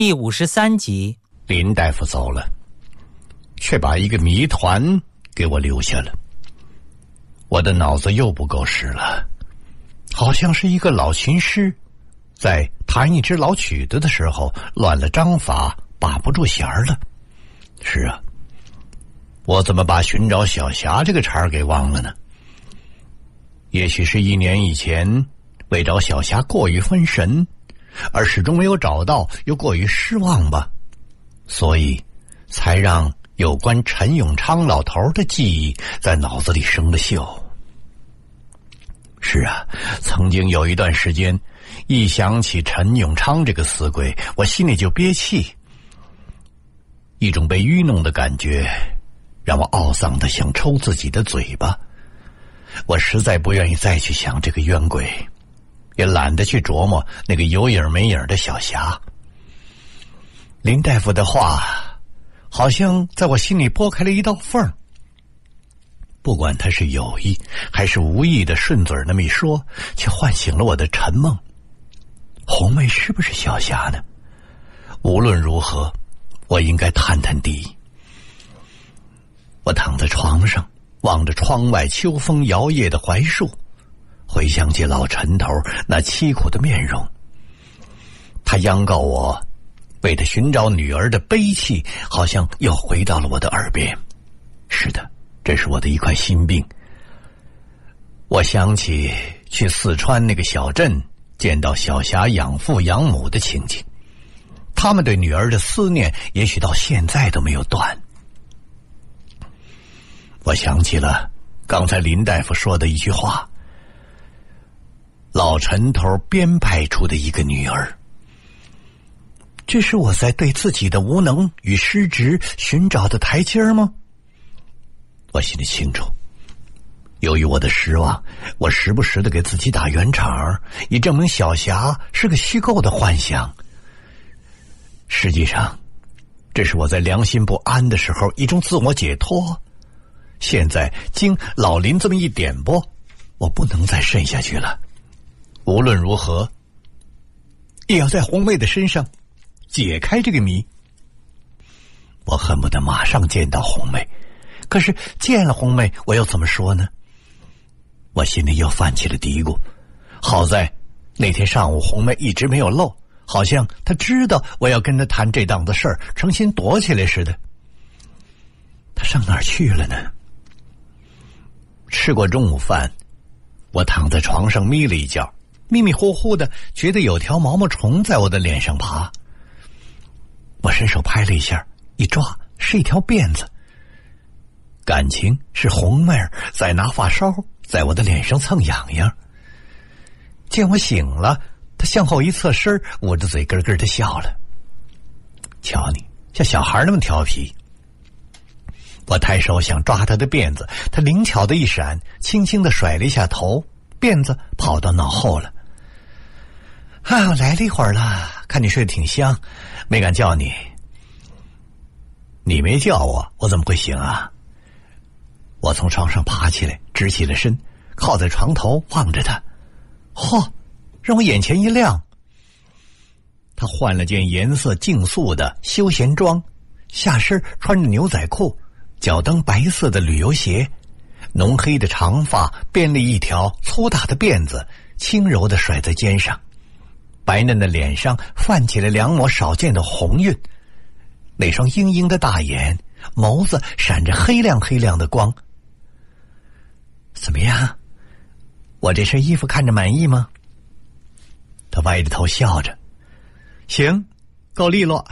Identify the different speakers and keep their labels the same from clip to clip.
Speaker 1: 第53集。
Speaker 2: 林大夫走了，却把一个谜团给我留下了。我的脑子又不够使了，好像是一个老琴师在弹一支老曲子的时候乱了章法，把不住弦儿了。是啊，我怎么把寻找小霞这个茬儿给忘了呢？也许是1年以前为找小霞过于分神，而始终没有找到，又过于失望吧，所以才让有关陈永昌老头的记忆在脑子里生了锈。是啊，曾经有一段时间，一想起陈永昌这个死鬼，我心里就憋气，一种被愚弄的感觉让我懊丧的想抽自己的嘴巴。我实在不愿意再去想这个冤鬼，也懒得去琢磨那个有影没影的小霞。林大夫的话好像在我心里拨开了一道缝，不管他是有意还是无意的顺嘴那么一说，却唤醒了我的沉梦。红妹是不是小霞呢？无论如何，我应该探探底。我躺在床上，望着窗外秋风摇曳的槐树，回想起老陈头那凄苦的面容。他央告我为他寻找女儿的悲戚，好像又回到了我的耳边。是的，这是我的一块心病。我想起去四川那个小镇见到小霞养父养母的情景，他们对女儿的思念也许到现在都没有断。我想起了刚才林大夫说的一句话，老陈头编排出的一个女儿。这是我在对自己的无能与失职寻找的台阶吗？我心里清楚，由于我的失望，我时不时的给自己打圆场，以证明小霞是个虚构的幻想。实际上，这是我在良心不安的时候一种自我解脱。现在经老林这么一点拨，我不能再渗下去了。无论如何，也要在红妹的身上解开这个谜。我恨不得马上见到红妹，可是见了红妹，我又怎么说呢？我心里又泛起了嘀咕。好在那天上午红妹一直没有漏，好像她知道我要跟她谈这档子事儿，诚心躲起来似的。她上哪儿去了呢？吃过中午饭，我躺在床上眯了一觉，迷迷糊糊的觉得有条毛毛虫在我的脸上爬。我伸手拍了一下，一抓是一条辫子。感情是红妹儿在拿发梢在我的脸上蹭痒痒。见我醒了，她向后一侧身，捂着嘴咯咯的笑了。瞧你，像小孩那么调皮。我抬手想抓她的辫子，她灵巧的一闪，轻轻的甩了一下头，辫子跑到脑后了。啊，我来了一会儿了，看你睡得挺香，没敢叫你。你没叫我，我怎么会醒啊？我从床上爬起来，直起了身，靠在床头望着他。嚯，让我眼前一亮。他换了件颜色净素的休闲装，下身穿着牛仔裤，脚蹬白色的旅游鞋，浓黑的长发编了一条粗大的辫子，轻柔地甩在肩上。白嫩的脸上泛起了2抹少见的红晕，那双鹰鹰的大眼，眸子闪着黑亮黑亮的光。怎么样？我这身衣服看着满意吗？他歪着头笑着。行，够利落。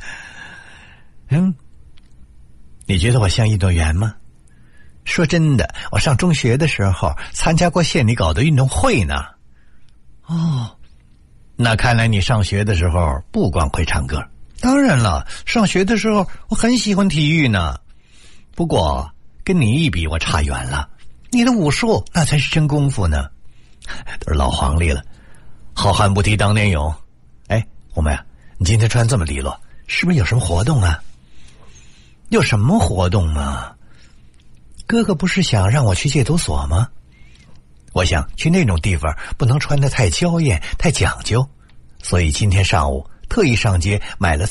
Speaker 2: 你觉得我像运动员吗？说真的，我上中学的时候参加过县里搞的运动会呢。哦，那看来你上学的时候不光会唱歌。当然了，上学的时候我很喜欢体育呢。不过跟你一比，我差远了。你的武术那才是真功夫呢。都是老黄历了，好汉不提当年勇。哎，红妹，你今天穿这么利落，是不是有什么活动啊？有什么活动啊？哥哥不是想让我去戒毒所吗？我想去那种地方不能穿得太娇艳太讲究，所以今天上午特意上街买了